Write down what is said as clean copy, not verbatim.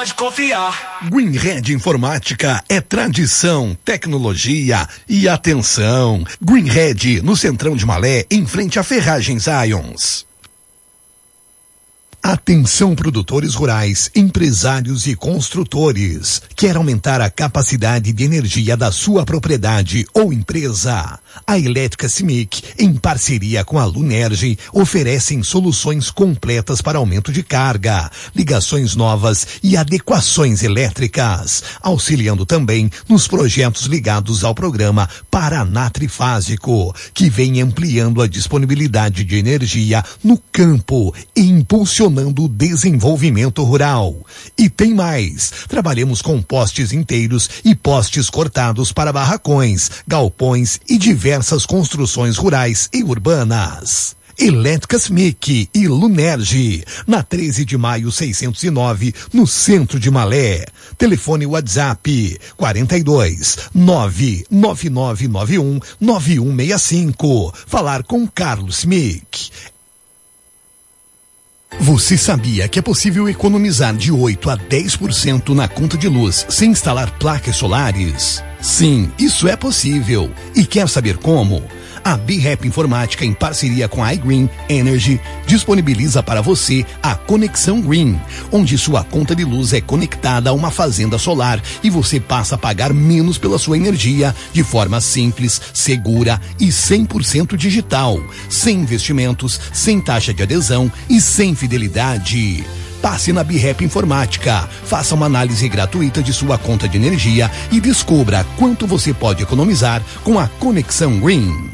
pode confiar. Greenhead Informática é tradição, tecnologia e atenção. Greenhead, no Centrão de Malé, em frente a Ferragens Ions. Atenção produtores rurais, empresários e construtores. Quer aumentar a capacidade de energia da sua propriedade ou empresa? A Elétrica CIMIC, em parceria com a Lunerge, oferecem soluções completas para aumento de carga, ligações novas e adequações elétricas, auxiliando também nos projetos ligados ao programa Paraná Trifásico, que vem ampliando a disponibilidade de energia no campo e impulsionando o desenvolvimento rural. E tem mais, trabalhamos com postes inteiros e postes cortados para barracões, galpões e diversas construções rurais e urbanas. Elétricas MIC e Lunerge, na 13 de maio 609, no centro de Malé. Telefone WhatsApp 42 99991 9165. Falar com Carlos MIC. Você sabia que é possível economizar de 8 a 10% na conta de luz sem instalar placas solares? Sim, isso é possível. E quer saber como? A BRAP Informática, em parceria com a iGreen Energy, disponibiliza para você a Conexão Green, onde sua conta de luz é conectada a uma fazenda solar e você passa a pagar menos pela sua energia de forma simples, segura e 100% digital, sem investimentos, sem taxa de adesão e sem fidelidade. Passe na BRAP Informática, faça uma análise gratuita de sua conta de energia e descubra quanto você pode economizar com a Conexão Green.